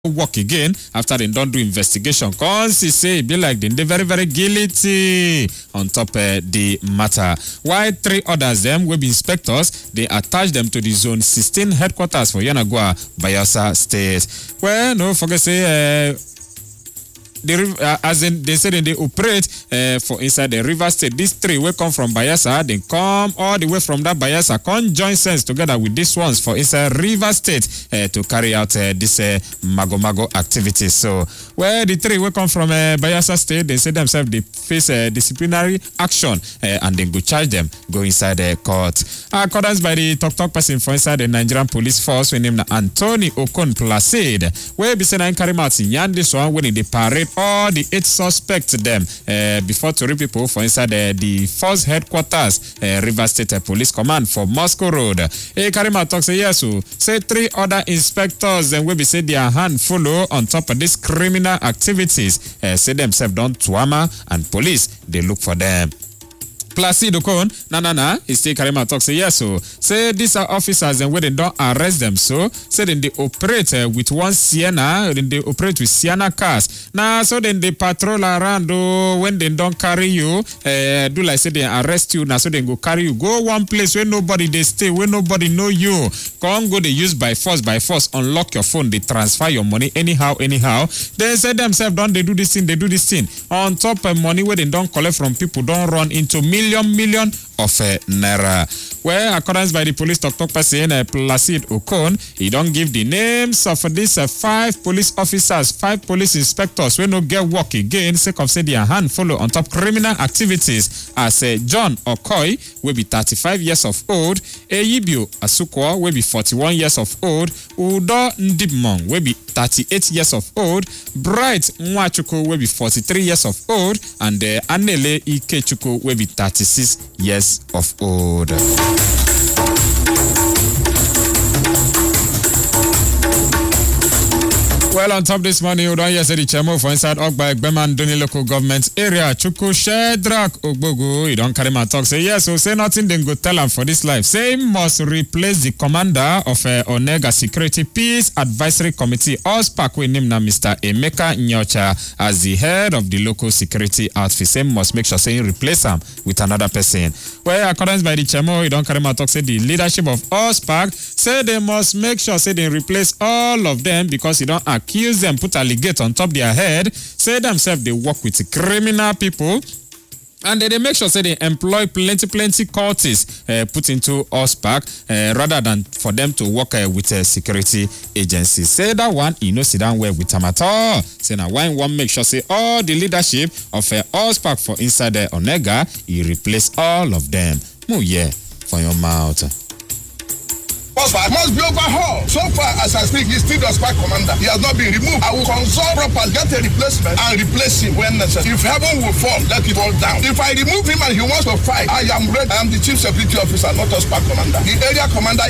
work again after they don't do investigation. Cause he say it be like they very, very guilty on top the matter. Why 3 others them will be inspectors, they attach them to the zone 16 headquarters for Yanagwa, Bayelsa State. Well, no forget say as in they said they operate for inside the River State. These 3 will come from Bayelsa, they come all the way from that Bayelsa, come join sense together with these ones for inside River State to carry out this mago activities. So where the 3 will come from Bayelsa State, they say themselves they face disciplinary action and then go charge them, go inside the court. Accordance by the talk person for inside the Nigerian police force, we named Anthony Okon Placid, where be saying carry out in this one when they parade all the 8 suspects them before 3 people for inside the force headquarters, River State Police Command for Moscow Road. Karima talks say yes, so say 3 other inspectors then will be say their hand follow on top of these criminal activities. Say themselves don't tuama and police they look for them. Placid Okon, he say Karima talk say yes, so say these are officers and when they don't arrest them, so say then they operate with one Sienna, then they operate with Sienna cars. Now so then they patrol around when they don't carry you, do like say they arrest you, now so they go carry you, go one place where nobody they stay, where nobody know you. Come go they use by force, unlock your phone, they transfer your money anyhow. They say themselves don't they do this thing, on top of money where they don't collect from people, don't run into million of naira. Well, accordance by the police talk person Placid Okon, he don't give the names of these 5 police officers, 5 police inspectors we no get work again, sake of say their hand follow on top criminal activities as John Okoy will be 35 years of old, Eyibio Asukwa will be 41 years of old, Udo Ndibmong will be 38 years of old, Bright Nwachuku will be 43 years of old, and Anele Ikechuku will be 36 years of old. Well, on top this morning, you don't hear say the chairman for inside Ogba Egbeman Doni local government area, Chuku Shedrak Ogbogu, you don't carry my talk, say yes, so say nothing, then go tell him for this life. Say he must replace the commander of Onega Security Peace Advisory Committee, OSPAC, we name now Mr. Emeka Nyocha as the head of the local security outfit. Say must make sure say he replace him with another person. Well, according by the chairman, you don't carry my talk, say the leadership of OSPAC, say they must make sure say they replace all of them because you don't accuse them, put allegate on top their head, say themselves they work with criminal people, and they make sure say they employ plenty cultists put into OSPAC rather than for them to work with security agencies. Say that one, you know, sit down well with them at all. Say now one make sure say all the leadership of OSPAC for inside Onega, he replace all of them. Move for your mouth. OSPAC must be overhauled. So far as I speak, he's still the OSPAC commander. He has not been removed. I will consult properly, get a replacement and replace him when necessary. If heaven will fall, let it fall down. If I remove him and he wants to fight, I am ready. I am the chief security officer, not OSPAC commander. The area commander